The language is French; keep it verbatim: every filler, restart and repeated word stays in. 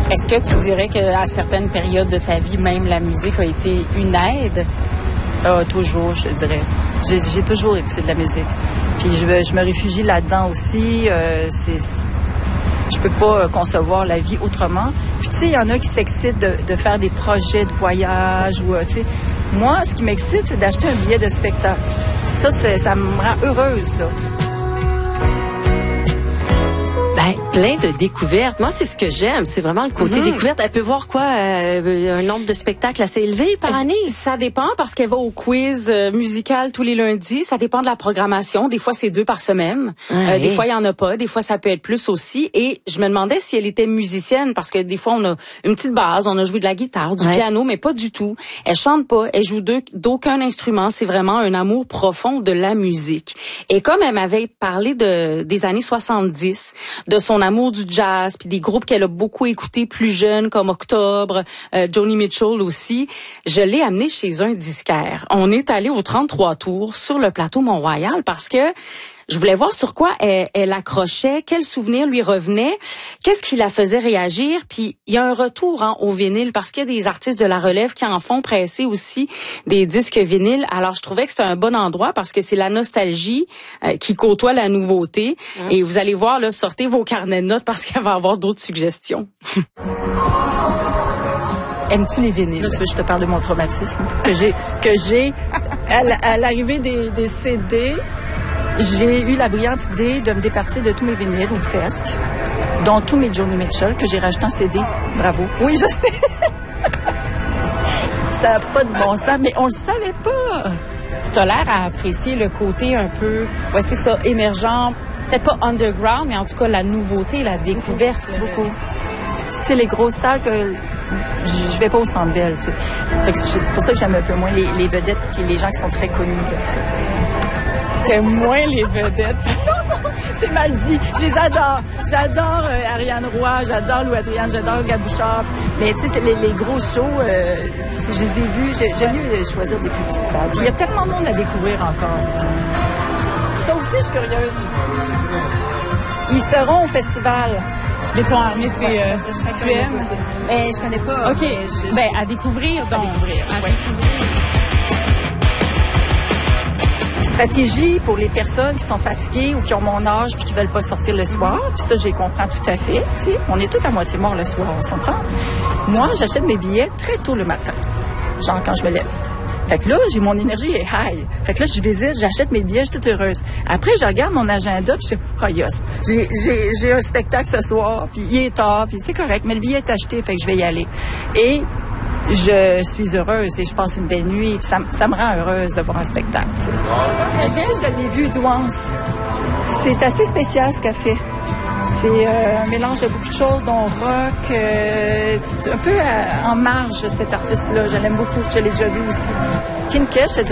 Est-ce que tu dirais qu'à certaines périodes de ta vie, même la musique a été une aide? Ah, toujours, je dirais. J'ai, j'ai toujours écouté de la musique. Puis je, je me réfugie là-dedans aussi. Euh, c'est, je peux pas concevoir la vie autrement. Puis tu sais, il y en a qui s'excitent de, de faire des projets de voyage ou, tu sais. Moi, ce qui m'excite, c'est d'acheter un billet de spectacle. Ça, c'est, ça me rend heureuse, là. Ben, plein de découvertes. Moi, c'est ce que j'aime. C'est vraiment le côté mm-hmm. découverte. Elle peut voir quoi? Euh, un nombre de spectacles assez élevé par année? Ça dépend parce qu'elle va au quiz euh, musical tous les lundis. Ça dépend de la programmation. Des fois, c'est deux par semaine. Ah, euh, oui. Des fois, il y en a pas. Des fois, ça peut être plus aussi. Et je me demandais si elle était musicienne parce que des fois, on a une petite base. On a joué de la guitare, du ouais. piano, mais pas du tout. Elle chante pas. Elle joue de, d'aucun instrument. C'est vraiment un amour profond de la musique. Et comme elle m'avait parlé de des années soixante-dix, de son amour du jazz, puis des groupes qu'elle a beaucoup écoutés plus jeunes, comme Octobre, euh, Joni Mitchell aussi, je l'ai amenée chez un disquaire. On est allé au trente-trois Tours, sur le plateau Mont-Royal, parce que je voulais voir sur quoi elle, elle accrochait, quels souvenirs lui revenaient, qu'est-ce qui la faisait réagir. Puis il y a un retour hein, au vinyle parce qu'il y a des artistes de la relève qui en font presser aussi des disques vinyles. Alors je trouvais que c'était un bon endroit parce que c'est la nostalgie euh, qui côtoie la nouveauté. Mmh. Et vous allez voir, là, sortez vos carnets de notes parce qu'elle va avoir d'autres suggestions. Aimes-tu les vinyles? Là, tu veux que je te parle de mon traumatisme que j'ai, que j'ai à, à l'arrivée des, des C D. J'ai eu la brillante idée de me départir de tous mes vinyles, ou presque, dont tous mes Joni Mitchell, que j'ai racheté en C D. Bravo. Oui, je sais. Ça n'a pas de bon sens, mais on le savait pas. Tu as l'air à apprécier le côté un peu, ouais, c'est ça, émergent, peut-être pas underground, mais en tout cas la nouveauté, la découverte. Beaucoup. Beaucoup. Tu sais, les grosses salles que je vais pas au Centre Bell, tu sais. C'est pour ça que j'aime un peu moins les, les vedettes et les gens qui sont très connus, tu sais. J'aime moins les vedettes. C'est mal dit. Je les adore. J'adore euh, Ariane Roy, j'adore Lou Adrienne, j'adore Gab Bouchard. Mais tu sais, les, les gros shows, euh, je les ai vus. J'ai, j'aime mieux choisir des plus petites salles. Il y a tellement de monde à découvrir encore. Ça aussi, je suis curieuse. Ils seront au festival. Béton Armé, c'est... Ouais, euh, ça, tu aimes? Ben, je connais pas. OK. Je, ben, à découvrir, donc. À découvrir, à ouais. découvrir. Stratégie pour les personnes qui sont fatiguées ou qui ont mon âge puis qui veulent pas sortir le soir. Puis ça, je les comprends tout à fait. T'sais. On est tous à moitié morts le soir, on s'entend. Moi, j'achète mes billets très tôt le matin, genre quand je me lève. Fait que là, j'ai mon énergie est high. Fait que là, je visite, j'achète mes billets, je suis toute heureuse. Après, je regarde mon agenda, puis je suis oh yes, j'ai, j'ai, j'ai un spectacle ce soir, puis il est tard, puis c'est correct, mais le billet est acheté, fait que je vais y aller. Et je suis heureuse et je passe une belle nuit. Puis ça, ça me rend heureuse de voir un spectacle. Bien, je l'ai vu, Douance. C'est assez spécial ce qu'elle fait. C'est euh, un mélange de beaucoup de choses, dont rock, euh, un peu à, en marge, cet artiste-là. Je l'aime beaucoup. Je l'ai déjà vu aussi. Kim K, je te